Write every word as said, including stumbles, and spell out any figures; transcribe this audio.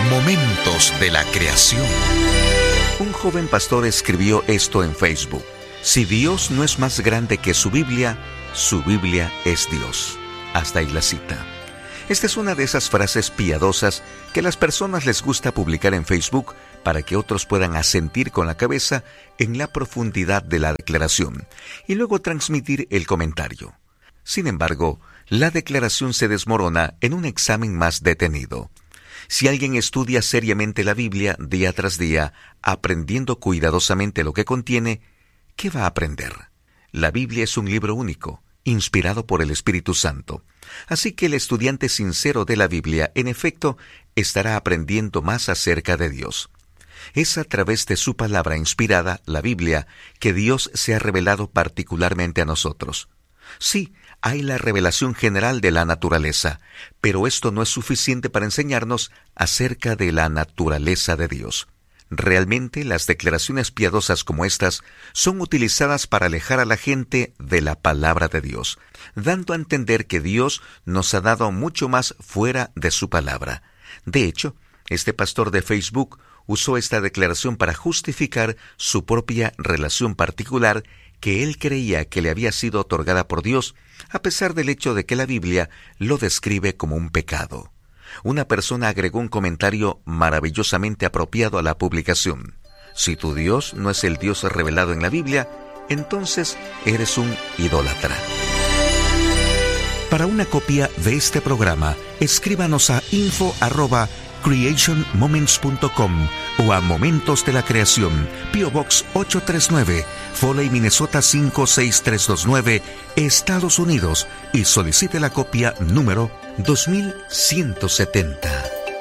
Momentos de la creación. Un joven pastor escribió esto en Facebook: si Dios no es más grande que su Biblia, su Biblia es Dios. Hasta ahí la cita. Esta es una de esas frases piadosas que a las personas les gusta publicar en Facebook para que otros puedan asentir con la cabeza en la profundidad de la declaración y luego transmitir el comentario. Sin embargo, la declaración se desmorona en un examen más detenido. Si alguien estudia seriamente la Biblia día tras día, aprendiendo cuidadosamente lo que contiene, ¿qué va a aprender? La Biblia es un libro único, inspirado por el Espíritu Santo. Así que el estudiante sincero de la Biblia, en efecto, estará aprendiendo más acerca de Dios. Es a través de su palabra inspirada, la Biblia, que Dios se ha revelado particularmente a nosotros. Sí, hay la revelación general de la naturaleza, pero esto no es suficiente para enseñarnos acerca de la naturaleza de Dios. Realmente, las declaraciones piadosas como estas son utilizadas para alejar a la gente de la palabra de Dios, dando a entender que Dios nos ha dado mucho más fuera de su palabra. De hecho, este pastor de Facebook usó esta declaración para justificar su propia relación particular que él creía que le había sido otorgada por Dios, a pesar del hecho de que la Biblia lo describe como un pecado. Una persona agregó un comentario maravillosamente apropiado a la publicación: si tu Dios no es el Dios revelado en la Biblia, entonces eres un idólatra. Para una copia de este programa, escríbanos a info arroba creation moments punto com o a Momentos de la Creación, P O Box ocho tres nueve, Foley, Minnesota cinco seis tres dos nueve, Estados Unidos, y solicite la copia número dos mil ciento setenta.